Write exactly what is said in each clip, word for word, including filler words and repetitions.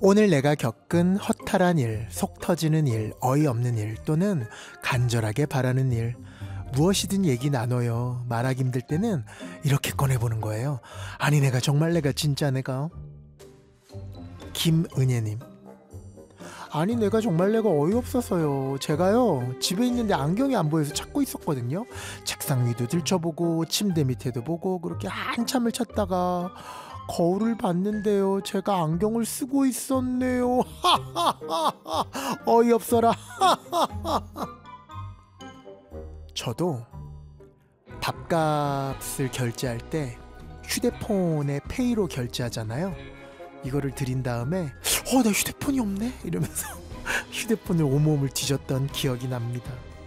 오늘 내가 겪은 허탈한 일, 속 터지는 일, 어이없는 일 또는 간절하게 바라는 일, 무엇이든 얘기 나눠요. 말하기 힘들 때는 이렇게 꺼내보는 거예요. 아니 내가 정말 내가 진짜 내가 김은혜님, 아니 내가 정말 내가 어이없어서요. 제가요 집에 있는데 안경이 안 보여서 찾고 있었거든요. 책상 위도 들춰보고 침대 밑에도 보고 그렇게 한참을 찾다가 거울을 봤는데요, 제가 안경을 쓰고 있었네요. 어이없어라. 저도 밥값을 결제할 때 휴대폰에 페이로 결제하잖아요. 이거를 드린 다음에 어, 나 휴대폰이 없네 이러면서 휴대폰을 온몸을 뒤졌던 기억이 납니다.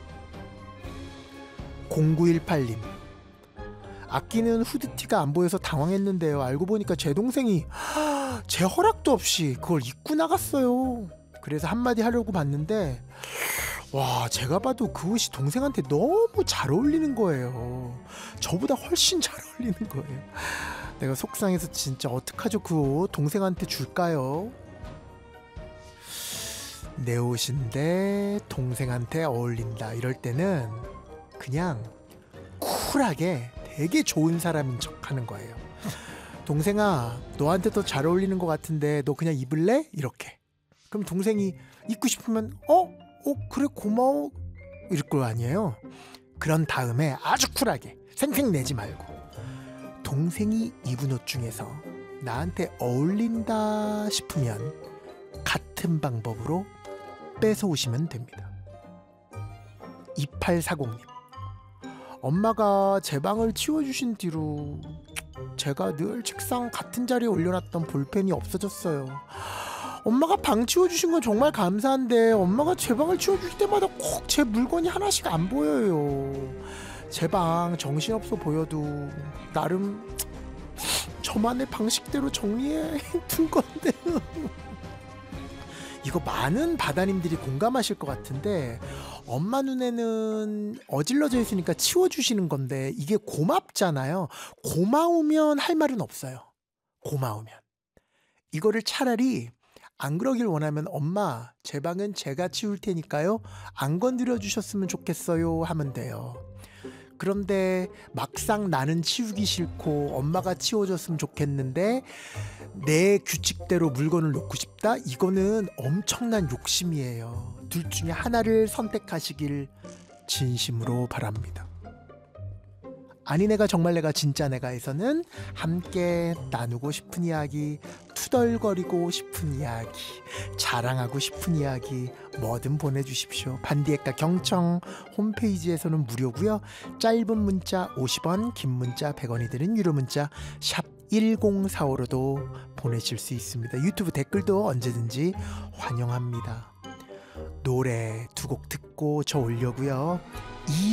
공구일팔님, 아끼는 후드티가 안 보여서 당황했는데요, 알고 보니까 제 동생이 제 허락도 없이 그걸 입고 나갔어요. 그래서 한마디 하려고 봤는데 와, 제가 봐도 그 옷이 동생한테 너무 잘 어울리는 거예요. 저보다 훨씬 잘 어울리는 거예요. 내가 속상해서 진짜 어떡하죠? 그 옷 동생한테 줄까요? 내 옷인데 동생한테 어울린다 이럴 때는 그냥 쿨하게 되게 좋은 사람인 척 하는 거예요. 동생아, 너한테 더 잘 어울리는 것 같은데 너 그냥 입을래? 이렇게. 그럼 동생이 입고 싶으면 어? 어 그래 고마워 이럴 거 아니에요. 그런 다음에 아주 쿨하게 생색 내지 말고 동생이 입은 옷 중에서 나한테 어울린다 싶으면 같은 방법으로 뺏어오시면 됩니다. 이팔사공님, 엄마가 제 방을 치워주신 뒤로 제가 늘 책상 같은 자리에 올려놨던 볼펜이 없어졌어요. 엄마가 방 치워주신 건 정말 감사한데 엄마가 제 방을 치워주실 때마다 꼭 제 물건이 하나씩 안 보여요. 제 방 정신없어 보여도 나름 저만의 방식대로 정리해 둔 건데 이거 많은 바다님들이 공감하실 것 같은데, 엄마 눈에는 어질러져 있으니까 치워주시는 건데 이게 고맙잖아요. 고마우면 할 말은 없어요. 고마우면 이거를 차라리 안 그러길 원하면 엄마 제 방은 제가 치울 테니까요 안 건드려 주셨으면 좋겠어요 하면 돼요. 그런데 막상 나는 치우기 싫고 엄마가 치워줬으면 좋겠는데 내 규칙대로 물건을 놓고 싶다? 이거는 엄청난 욕심이에요. 둘 중에 하나를 선택하시길 진심으로 바랍니다. 아니 내가 정말 내가 진짜 내가에서는 함께 나누고 싶은 이야기, 투덜거리고 싶은 이야기, 자랑하고 싶은 이야기 뭐든 보내주십시오. 반디엑가 경청 홈페이지에서는 무료고요. 짧은 문자 오십 원, 긴 문자 백 원이 드는 유료 문자 샵 일공사오로도 보내실 수 있습니다. 유튜브 댓글도 언제든지 환영합니다. 노래 두 곡 듣고 저 올려고요.